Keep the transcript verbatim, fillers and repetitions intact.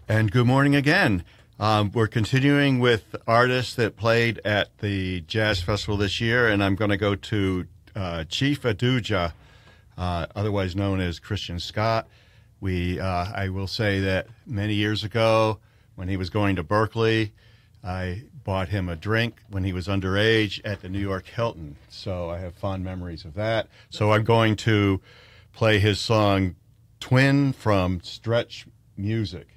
And good morning again. Um, we're continuing with artists that played at the Jazz Festival this year, and I'm going to go to uh, Chief Aduja, uh, otherwise known as Christian Scott. We, uh, I will say that many years ago, when he was going to Berkeley, I bought him a drink when he was underage at the New York Hilton. So I have fond memories of that. So I'm going to play his song Twin from Stretch Music.